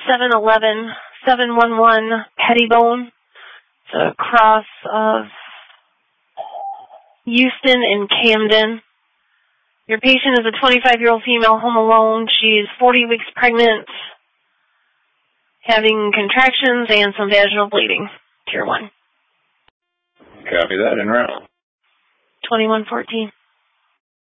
711-711 Pettibone. It's a cross of Houston and Camden. Your patient is a 25-year-old female home alone. She's 40 weeks pregnant, having contractions and some vaginal bleeding. Tier 1. Copy that, en route. 2114.